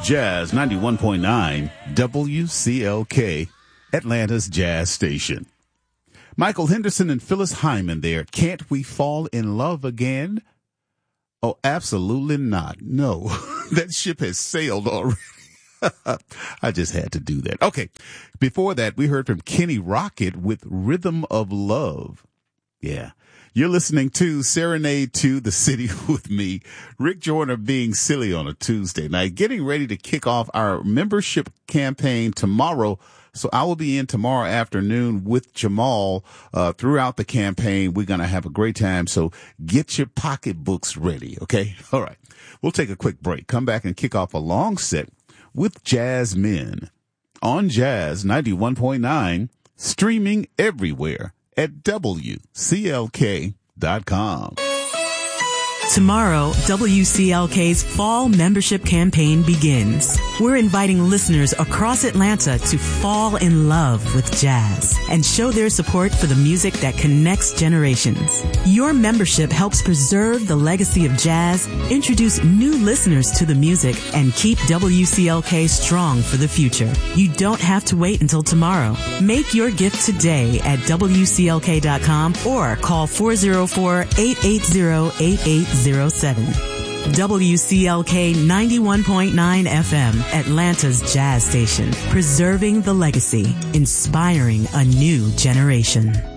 Jazz 91.9 WCLK, Atlanta's Jazz Station. Michael Henderson and Phyllis Hyman there. Can't we fall in love again? Oh, absolutely not. No, that ship has sailed already. I just had to do that. Okay. Before that, we heard from Kenny Rocket with Rhythm of Love. Yeah. You're listening to Serenade to the City with me, Rick Joyner, being silly on a Tuesday night, getting ready to kick off our membership campaign tomorrow. So I will be in tomorrow afternoon with Jamal throughout the campaign. We're going to have a great time. So get your pocketbooks ready. Okay. All right. We'll take a quick break. Come back and kick off a long set with Jazzmen on Jazz 91.9, streaming everywhere at WCLK.com. Tomorrow, WCLK's fall membership campaign begins. We're inviting listeners across Atlanta to fall in love with jazz and show their support for the music that connects generations. Your membership helps preserve the legacy of jazz, introduce new listeners to the music, and keep WCLK strong for the future. You don't have to wait until tomorrow. Make your gift today at WCLK.com or call 404-880-8807. WCLK 91.9 FM, Atlanta's Jazz Station. Preserving the legacy, inspiring a new generation.